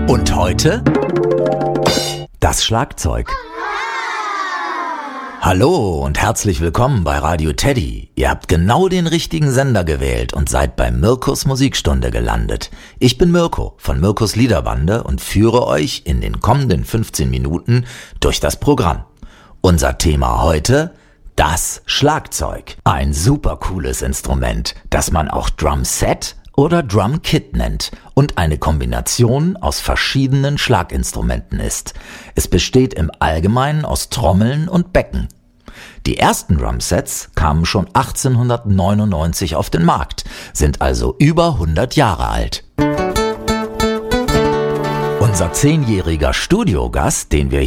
Und heute das Schlagzeug. Hallo und herzlich willkommen bei Radio Teddy. Ihr habt genau den richtigen Sender gewählt und seid bei Mirkos Musikstunde gelandet. Ich bin Mirko von Mirkos Liederbande und führe euch in den kommenden 15 Minuten durch das Programm. Unser Thema heute: das Schlagzeug. Ein super cooles Instrument, das man auch Drumset oder Drumkit nennt und eine Kombination aus verschiedenen Schlaginstrumenten ist. Es besteht im Allgemeinen aus Trommeln und Becken. Die ersten Drumsets kamen schon 1899 auf den Markt, sind also über 100 Jahre alt. Unser 10-jähriger Studiogast, den wir